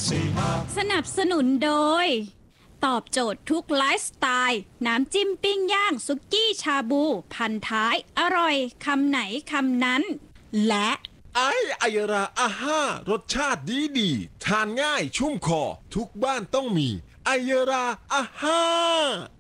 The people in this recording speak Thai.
สนับสนุนโดยตอบโจทย์ทุกไลฟ์สไตล์น้ำจิ้มปิ้งย่างสุกี้ชาบูพันท้ายอร่อยคำไหนคำนั้นและไอยราอาห้ารสชาติดีทานง่ายชุ่มคอทุกบ้านต้องมีไอยราอาห้า